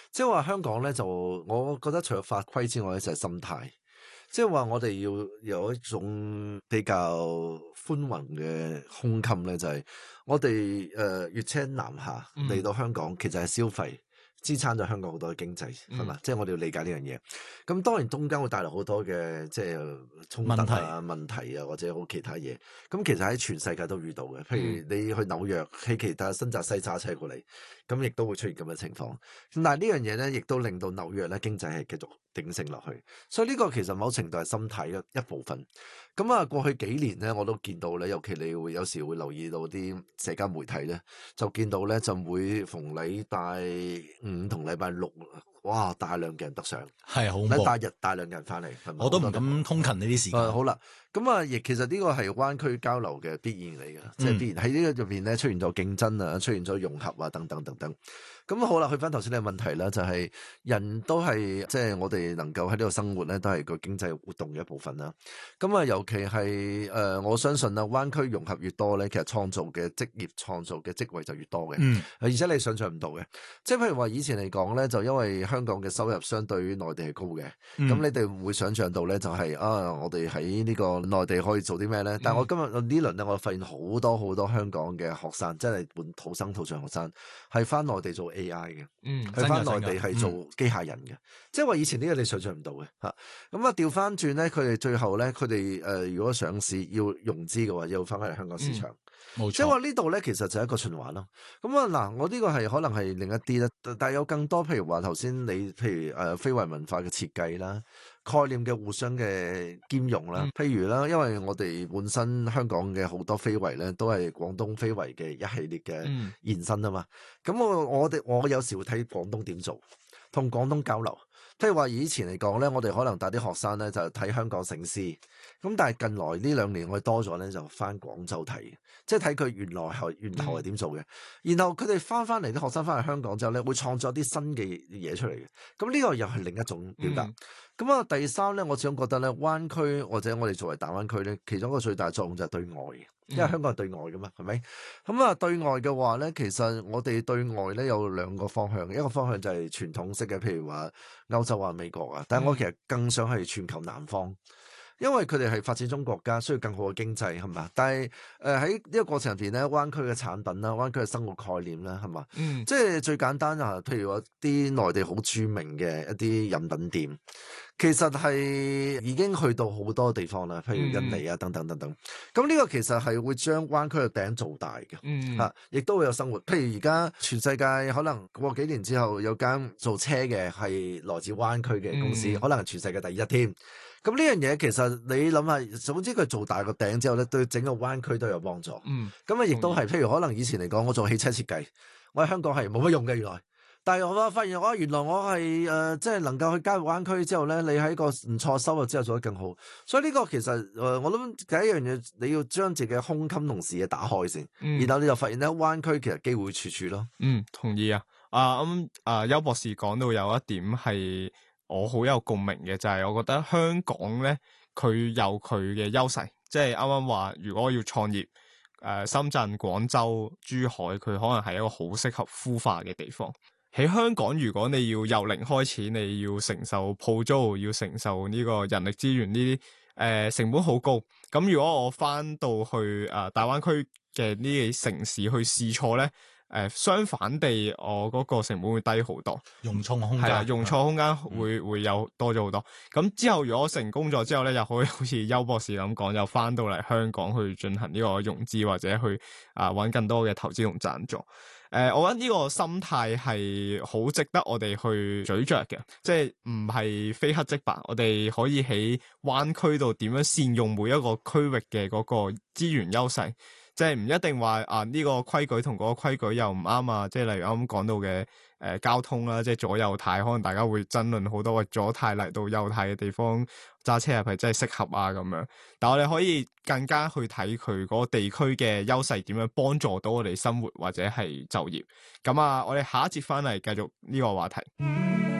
即係話香港咧，就我覺得除咗法規之外咧，就係心態。即係話我哋要有一種比較寬宏嘅胸襟咧，就係我哋粵青南下嚟到香港，其實係消費。支撐咗香港好多嘅經濟，係嘛？即係我哋要理解呢樣嘢。咁當然中間會帶來好多嘅即係衝突啊、問題啊，或者好其他嘢。咁其實喺全世界都遇到嘅。譬如你去紐約，喺其他新澤西揸車過嚟，咁亦都會出現咁嘅情況。但係呢樣嘢咧，亦都令到紐約咧經濟係繼續鼎盛落去。所以呢個其實某程度係心態嘅一部分。咁啊，過去幾年咧，我都見到咧，尤其你會有時會留意到啲社交媒體咧，就見到咧就會逢禮拜五同禮拜六，哇！大量嘅人得上， 係好恐怖。禮拜日大量嘅人翻嚟， 我都唔敢通勤呢啲時間。 好啦，咁啊，亦其實呢個係灣區交流嘅必然嚟嘅，即係必然喺呢個入邊咧出現咗競爭啊，出現咗融合啊，等等等等。咁好啦，去翻頭先呢個問題啦，就係人都係即係我哋能夠喺呢度生活咧，都係個經濟活動嘅一部分啦。咁啊，尤其係我相信啊，灣區融合越多咧，其實創造嘅職業、創造嘅職位就越多嘅。而且你想象唔到嘅，即係譬如話以前嚟講咧，就因為香港嘅收入相對於內地係高嘅，咁你哋會想象到咧，就係我哋喺呢個內地可以做啲咩咧？但係我今日呢輪咧，我發現好多好多香港嘅學生，真係本土生土長學生，係翻內地做AI 嘅，去翻內地係做機械人嘅，即係話以前呢個你想象唔到嘅嚇。咁啊調翻轉咧，佢哋最後咧，佢哋如果上市要融資嘅話，要翻返嚟香港市場。冇錯，即係話呢度咧，其實就係一個循環咯。咁啊嗱，我呢個係可能係另一啲咧，但係有更多，譬如話頭先你，譬如非遺文化嘅設計啦，概念嘅互相嘅兼容啦，譬如啦，因為我哋本身香港嘅好多非遺咧，都係廣東非遺嘅一系列嘅延伸啊嘛。咁我有時會睇廣東點做，同廣東交流。譬如話以前嚟講咧，我哋可能帶啲學生咧就睇香港醒獅，咁但係近來呢2年我哋多咗咧就翻廣州睇，即係睇佢源頭係點做嘅。然後佢哋翻嚟啲學生翻嚟香港之後咧，會創作啲新嘅嘢出嚟嘅。咁呢個又係另一種表達。咁啊，第三咧，我始終覺得咧，灣區或者我哋作為大灣區咧，其中一個最大作用就係對外嘅，因為香港係對外噶嘛，係咪？咁啊，對外嘅話咧，其實我哋對外咧有2個方向，一個方向就係傳統式嘅，譬如話歐洲啊、美國啊，但係我其實更想係全球南方。因為佢哋係發展中國家，需要更好嘅經濟，係嘛？但係喺呢個過程入邊咧，灣區嘅產品啦，灣區嘅生活概念啦，係嘛？即係最簡單啊，譬如話啲內地好著名嘅一啲飲品店，其實係已經去到好多地方啦，譬如印尼啊等等等等。咁呢個其實係會將灣區嘅餅做大嘅，嚇，亦都會有生活。譬如而家全世界可能過幾年之後有間做車嘅係來自灣區嘅公司，可能係全世界第一添。咁呢樣嘢其實你諗下，總之佢做大個餅之後咧，對整個灣區都有幫助。咁啊，亦都係，譬如可能以前嚟講，我做汽車設計，我喺香港係冇乜用嘅原來。但係我發現原來我係即係能夠去加入灣區之後咧，你喺個唔錯收入之後做得更好。所以呢個其實我諗第一樣嘢，你要將自己嘅胸襟同視野打開先，然後你就發現咧，灣區其實機會處處咯。 同意啊。邱博士講到有一點係我好有共鳴嘅，就係我覺得香港咧，佢有佢嘅優勢，即係啱啱話如果要創業，深圳、廣州、珠海，佢可能係一個好適合孵化嘅地方。喺香港，如果你要由零開始，你要承受鋪租，要承受呢個人力資源呢啲，成本好高。咁如果我翻到去大灣區嘅呢啲城市去試錯咧，相反地，我嗰個成本會低好多， 容錯空間係啦，容錯空間會有多咗好多。咁之後如果成功咗之後咧，又可以好似邱博士咁講，又翻到嚟香港去進行呢個融資或者去搵更多嘅投資同贊助。我覺得呢個心態係好值得我哋去咀嚼嘅，即係唔係非黑即白，我哋可以喺灣區度點樣善用每一個區域嘅嗰個資源優勢。即係唔一定話呢個規矩同嗰個規矩又唔啱啊！即係例如啱啱講到嘅交通啦，即係左右軚，可能大家會爭論好多，喂，左軚嚟到右軚嘅地方揸車係咪真係適合啊咁樣？但我哋可以更加去睇佢嗰個地區嘅優勢點樣幫助到我哋生活或者係就業。咁我哋下一節翻嚟繼續呢個話題。